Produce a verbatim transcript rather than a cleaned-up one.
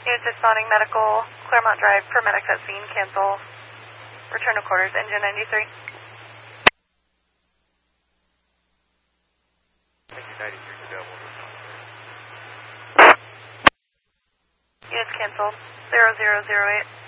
Units responding medical, Claremont Drive, paramedics at scene, cancel. Return to quarters, engine ninety-three. ninety-three to double. Units canceled, zero zero zero eight.